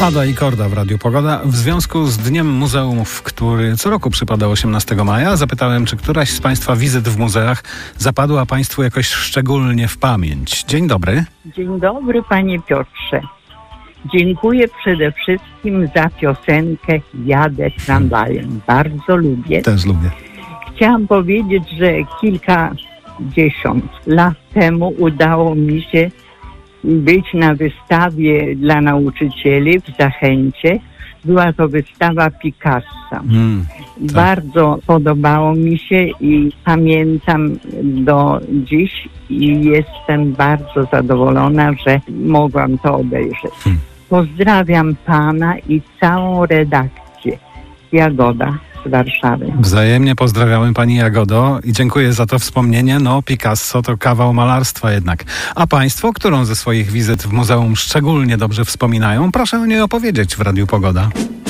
Ada i Korda w Radiu Pogoda. W związku z Dniem Muzeumów, który co roku przypada 18 maja, zapytałem, czy któraś z Państwa wizyt w muzeach zapadła Państwu jakoś szczególnie w pamięć. Dzień dobry. Dzień dobry, panie Piotrze. Dziękuję przede wszystkim za piosenkę Jadę tramwajem. Bardzo lubię. Też lubię. Chciałam powiedzieć, że kilkadziesiąt lat temu udało mi się być na wystawie dla nauczycieli w Zachęcie. Była to wystawa Picassa. Tak. Bardzo podobało mi się i pamiętam do dziś i jestem bardzo zadowolona, że mogłam to obejrzeć. Pozdrawiam pana i całą redakcję. Jagoda z Warszawy. Wzajemnie pozdrawiamy Pani Jagodo i dziękuję za to wspomnienie. No, Picasso to kawał malarstwa jednak. A Państwo, którą ze swoich wizyt w muzeum szczególnie dobrze wspominają? Proszę o niej opowiedzieć w Radiu Pogoda.